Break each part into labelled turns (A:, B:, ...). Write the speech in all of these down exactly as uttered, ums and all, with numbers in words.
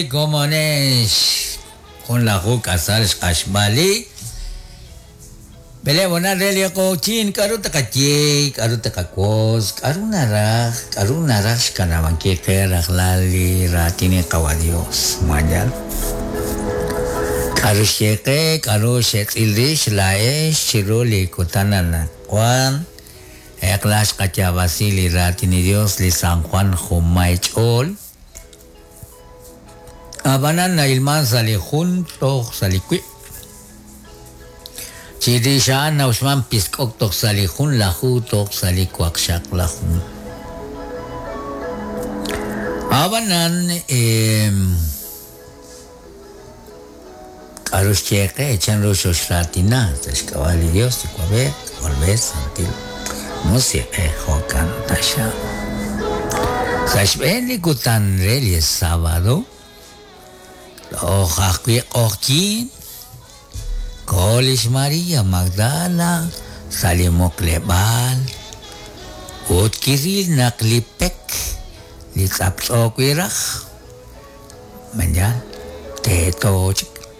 A: Gomonesh con la juca sales kashbali bele bona relia ko chin karu takachi karu takakos karu narah karu narah kana mangke kerah lali ratine kawadios manjal karu sheke karu shetildish lae shiroli kutanana kwan eklas kacha vasili ratine dios li San Juan Jumaychol Abanan na ilman salihun tok salikwi. Chidi saan na usman piskok tok salihun lahu tok salikwak syak lahun. Abanan em karus cheke echan roso slatina tas kawali Dios tikwabe volves santil. Musi e hokan tasha. Sashben likutan reli sábado. Oh, aquí, aquí, Colis María Magdala, Salimo Klebal, Ut Kiril Naklipek, Litzapso Quirach, Manjal, Teto.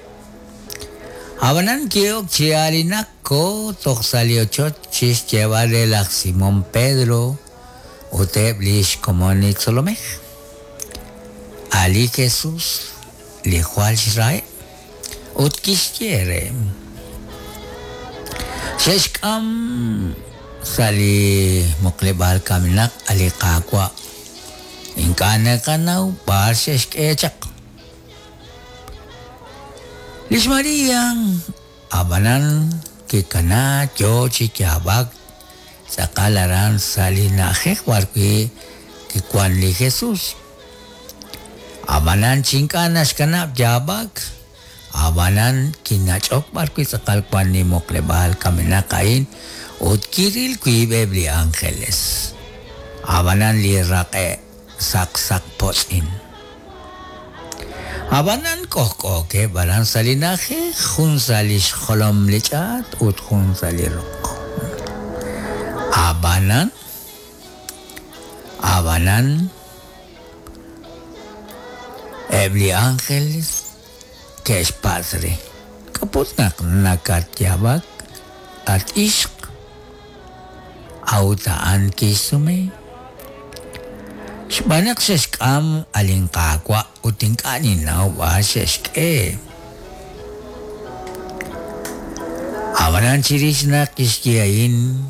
A: Abanan Kiok Chialinako, Toxaliochot, Chis Chevale la Simón Pedro, Uteblish Comonitsolomech, Ali Jesús. Lihual Shrai Utkishkere Sheshkam Sali Moklebal Kaminak Alikakwa Inkana Kanau Bar Sheshkechak Lishmariyang Abanan Kikana Chochi Kiabak Sakalaran Sali Najek Warki Kikwan Li Jesus Abanan cingkanas kanap jabak, abanan kinachok barkui sakal kwan ni moklebal kami nakain, ut kiril kui bebli angeles. Abanan lirake sak sak posin. Abanan koko ke balan salinahe, hun salish kolom lichat, ut hun salirok. Abanan, abanan, Ebli ángeles que es padre. Kaput nak nakatjabak at ishq autaan kisume. Shbanak sheskam alingkakwa utingkanin na wa sheske. Awanan chirish na kiskiyain.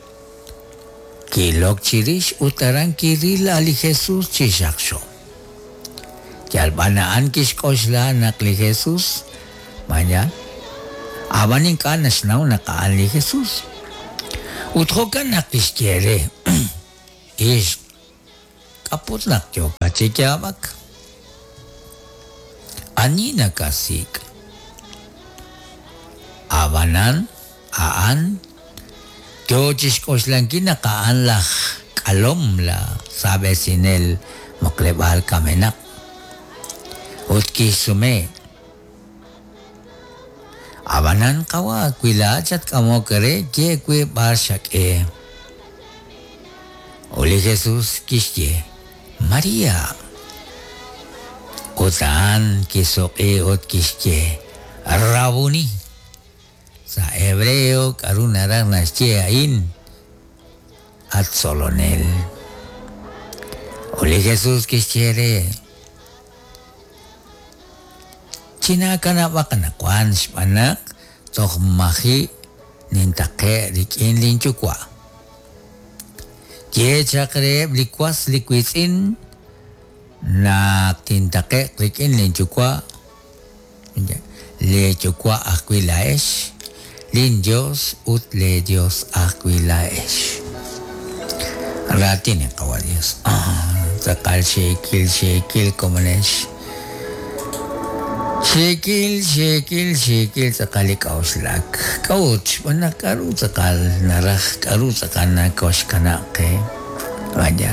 A: Kilok chirish utaran kiril ali Jesus chishaksho. Jalbanaan kiskosla nakli Jesus, manya, abaning kanas na nakaan li Jesus. Uthokan nakiskere, is kaput nakyo kachikyabak. Ani nakasik. Abanan, aan, kyo chiskoslan kinakaan lah kalom la, sabi sinel moklebal kamenak. Utki sume. Abanan kawa kuila chat kamo kere je kue barshak e. Oli Jesus kishye Maria. Utan kisok e ut kishye Rabuni. Sa hebreo karunarang nasye ain at solonel. Oli Jesus kishye re. China kana wakana kwan spanak tok mahi nintake rikin linchukwa. Ye chakre likwas likwitsin na tintake rikin linchukwa. Le chukwa aquilaesh lin Dios ut le Dios aquilaesh. Ratine kawadios. Ah, sakal shekil shekil komanesh. Shekil, shekil, shekil sakali kauslak. Kauch, mana karu sakal narah, karu sakal na kaus kanake. Wajar.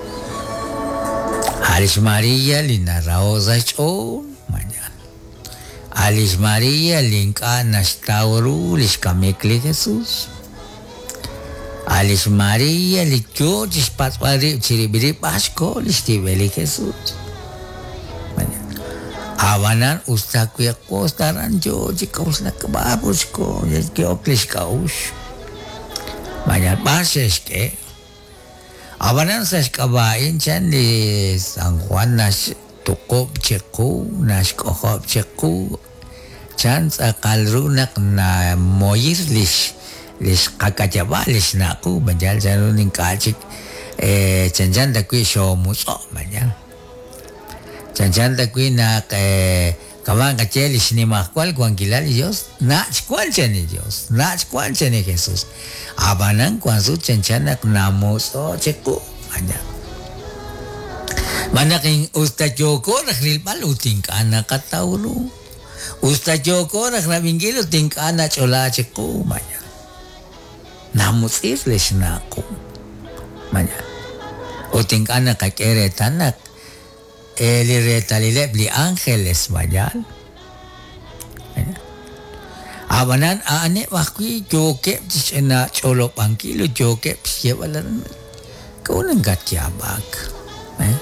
A: Alis Maria linarao zacho. Wajar. Alis Maria linka nastauru liskamekli Jesus. Alis Maria likyo chispatwari chiribiri pasko listibeli Jesus. Abanan usta kuya ko staran jo jikaus na kababos ko ke oklis kaus. Banyak bases ke. Abanan ses kabain chan di San Juan nas tukop ceku nas kohop ceku chan sakalrunak na moir lis lis kakajabales na ku banjal jaruning kacik eh chan-chan da kuy show muso banjal. Chan-chan da kuy na eh kawan kacel sinima kual kuan kilal Dios na kuan chan Dios na kuan chan Jesus. Abanan kuan su chan-chan nak namuso ceku banjal. Manaking Ustad Joko nakhril paluting ka na katawlo. Ustad Joko nakhrabinggil uting ka na chola ceku banjal. Namutsir les na ako. Manya. Uting ka na kakere tanak. Elireta lilep li angeles banjal. Abanan aane wakwi jokep na cholo pangkilo jokep siya wala na. Kau nang gatyabag. Eh?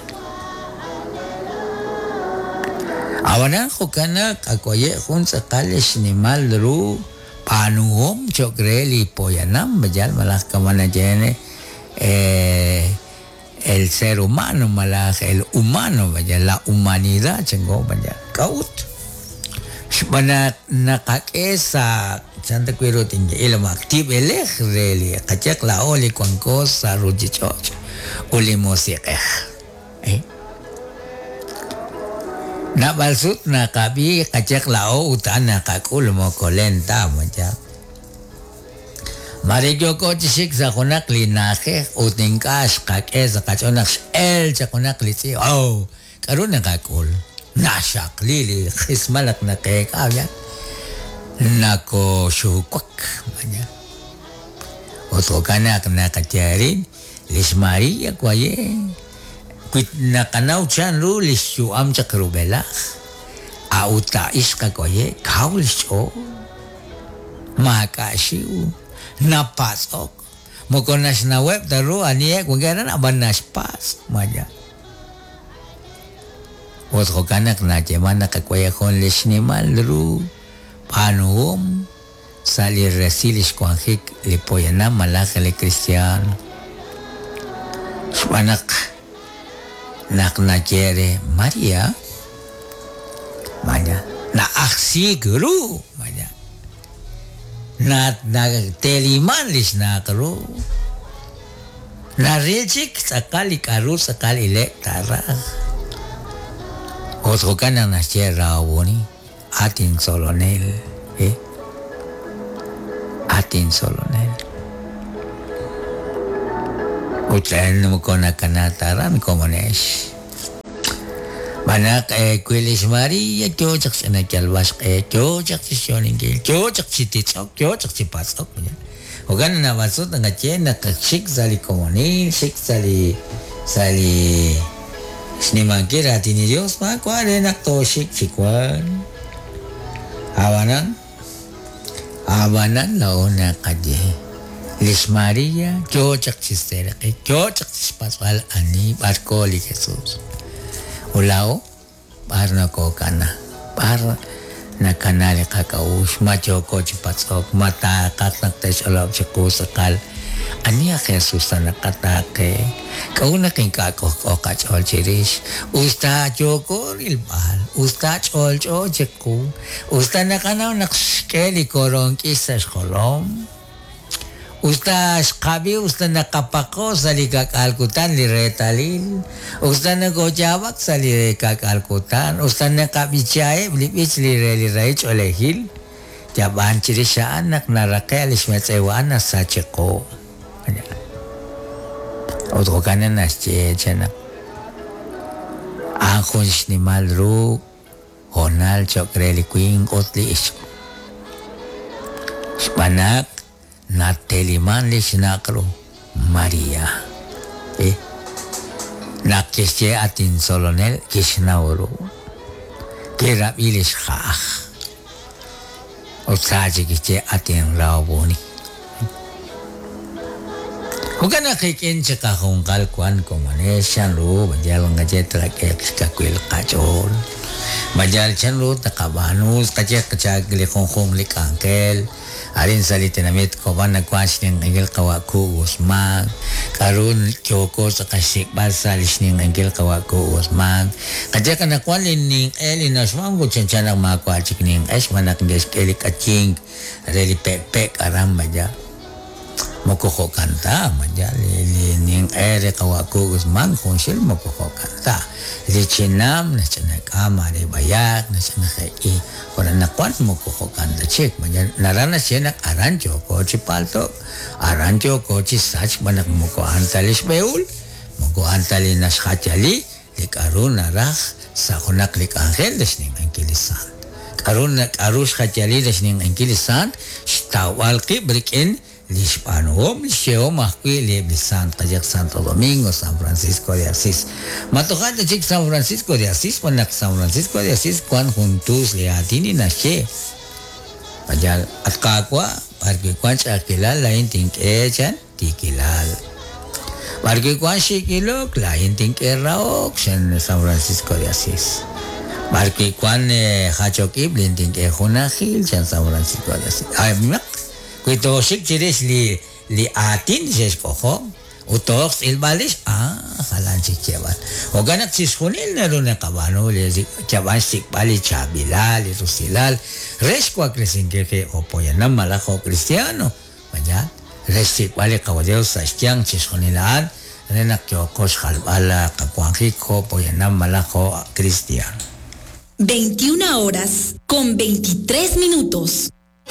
A: Abanan ko ka na kakoye kung sa kalis ni Malru panuhom chokreli poyanam bajal malah kamana jene eh el ser humano malah el humano bajal la humanidad cenggo bajal kaut sebenarnya nakakesa santa kuiro tinggi ilmu aktif eleh reli kacak la oli kuangkos saruji choch oli musik eh na balsut na kabi kacak lao utana kakul mo kolenta macam. Mari Joko cisik sa kunak linahe utingkas kake sa kaconak el sa kunak lisi. Oh, karun na kakul. Nasak lili kismalak na kaya kaya. Nako syukwak macam. Oto kanak na kacarin lis Maria kwaye. Kuit nakanaw chan ru lisyu am cakrubela auta is kakoye kaulisyo makasiu napasok mokonas na web taru anie kugeran abanas pas maja otro kanak na jemana kakoye kon lisnimal ru panuum salir resilis kuanhik lipoyana malakale Kristian Swanak nak najere Maria Maria na aksi guru Maria na na teliman lis na guru na rejik sekali karu sekali lek tara otro kan na najera woni atin solonel eh atin solonel Utlan mo ko na kanataran komones. Manak eh kuilis Maria cocok sa nagkalwas eh cocok si Sioningil cocok si Titsok cocok si Pasok. Hugan na masot nga chen na kaksik sali komonis sik sali sali sinimangkira tini Dios ma kware naktosik si kwan. Awanan awanan launa kadye. Lis Maria, cocok si Serake, cocok si Pascual ani barkoli Jesus. Ulao, par na ko kana, par na kanale kakaus, machoko si Pasok, matakak nagtais alab si kusakal. Ani a Jesus na nakatake, kauna king kakok o kachol chiris, usta choko rilbal, usta chol cho cheku, usta nakanaw nakskeli korong kisas kolom, usta skabi usta nakapako sa likak-alkutan liretalil. Usta nagojawak sa likak-alkutan. Usta nakabichaye blipich lireliraich olehil. Jaban cirisya anak narake alismetsewa na sa ceko. Otro kanan nasye chanak. Akon ni malru honal chokreli kuing otli isko. Spanak na teliman li sinakro Maria eh na kisye atin solonel kisnauro kira bilis khah o saji kisye atin rawoni Huwag na kikin sa kahong kalkuan ko manesyan ro, bajal nga jetra kaya kakwil kachol. Bajal chan ro, nakabanus, kaya kachagli kong kong likangkel. Alin sa litinamit ko ba nagkwas niyang angel kawaku usmag. Karun kyoko sa kasik basa lis niyang angel kawaku usmag. Kaya ka nakuan lining elin na sumanggo chan chan ang mga kwachik niyang es manak niyas kelik aching. Reli pepek aram baja. Mokoko kanta baja. Lining ere kawaku usmag kung sil mokoko kanta. Di chinam na siya nagkama, di bayak na siya nakai. Kung nakuan mo kukukanda chik, naranas siya nag-aranjo ko si palto. Aranjo ko si sach, manak mo ko antalis beul. Mo ko antali nas kachali, likarun narak sa kunak lik angel des ning angkilisan. Karun nak-arus kachali des ning angkilisan, stawal ki brikin, Lispanom, Liceo, Mahqui, Liblisan, Kajak Santo Domingo, San Francisco de Asís. Matukan ta chik San Francisco de Asís, panak San Francisco de Asís, kwan juntos lihatini na siya. Pajal, at kakwa, parki kwan siya kilal, lain tingke chan, di kilal. Parki kwan siya kilok, lain tingke raok, siya San Francisco de Asís. Parki kwan hachokib, lain tingke hunahil, siya San Francisco de Asís. Ay, mak. Kuito sik chiris li li atin ses poho utok ilbalis ah halan si chaban o ganak sis hunil na ron na kabano li chaban sik bali chabilal ito silal res kwa krisingke ke opo yan na malako kristiano manya res sik bali kawadeo sa siyang sis hunilaan renak kyokos halbala kakwangki ko po yan na malako kristiano.
B: veintiuna horas con veintitrés minutos.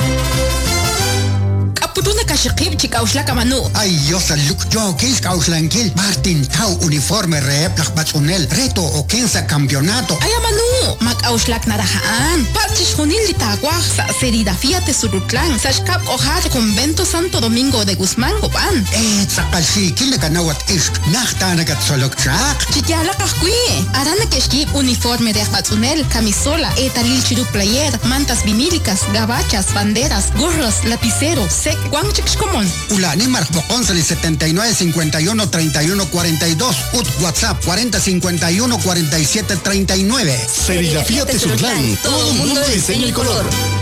C: Puduna kashikib chikausla kamanu.
D: Ay, Dios, look, yo, kis kauslankil, Martin Tau, uniforme rep, lakbatsunel, reto o kinsa campeonato.
C: Ay, amanu, mag-auslak narahaan. Parchis hunil litagwag sa Serigrafía Tesurutlan, sa Shkap Oja de Convento Santo Domingo de Guzmán, Gopan.
D: Eh, sakalsi, kinakanawat isk, nachtanagat solokchak.
C: Chikyala kakwi, arana keshkib uniforme de akbatsunel, camisola, etalil chiru player, mantas vinílicas, gabachas, banderas, gorros, lapicero, sec, Juan Chixcomón.
D: Ulani Marcbocón setenta y nueve cincuenta y uno treinta y uno cuarenta y dos. Ut WhatsApp cuarenta cincuenta y uno cuarenta y siete treinta y nueve.
E: Serigrafía Tesurtlán. Todo mundo de diseño y color.